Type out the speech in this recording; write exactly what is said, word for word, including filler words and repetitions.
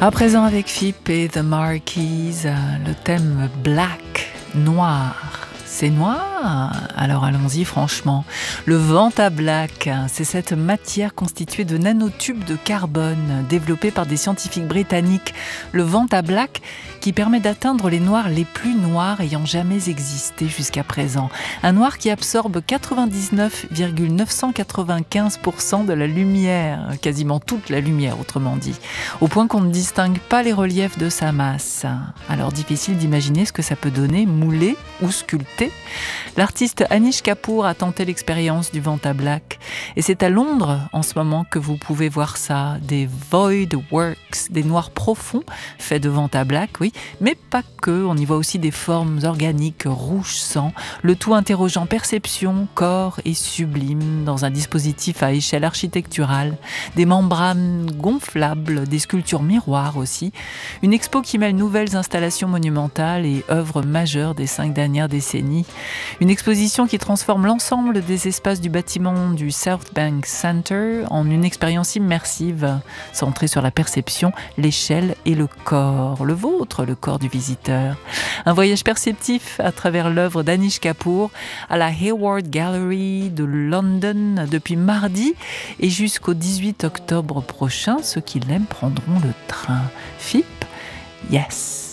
À présent avec Phippe et The Marquis, le thème Black, noir. C'est noir? Alors allons-y franchement. Le Vantablack, c'est cette matière constituée de nanotubes de carbone développés par des scientifiques britanniques. Le Vantablack qui permet d'atteindre les noirs les plus noirs ayant jamais existé jusqu'à présent. Un noir qui absorbe quatre-vingt-dix-neuf virgule neuf cent quatre-vingt-quinze pour cent de la lumière, quasiment toute la lumière autrement dit, au point qu'on ne distingue pas les reliefs de sa masse. Alors difficile d'imaginer ce que ça peut donner, moulé ou sculpté. L'artiste Anish Kapoor a tenté l'expérience du Vantablack et c'est à Londres en ce moment que vous pouvez voir ça, des void works, des noirs profonds faits de Vantablack, oui, mais pas que, on y voit aussi des formes organiques rouge sang, le tout interrogeant perception, corps et sublime dans un dispositif à échelle architecturale, des membranes gonflables, des sculptures miroirs aussi, une expo qui mêle nouvelles installations monumentales et œuvres majeures des cinq dernières décennies. Une exposition qui transforme l'ensemble des espaces du bâtiment du South Bank Center en une expérience immersive, centrée sur la perception, l'échelle et le corps, le vôtre, le corps du visiteur. Un voyage perceptif à travers l'œuvre d'Anish Kapoor à la Hayward Gallery de London depuis mardi et jusqu'au dix-huit octobre prochain. Ceux qui l'aiment prendront le train. Phippe, yes.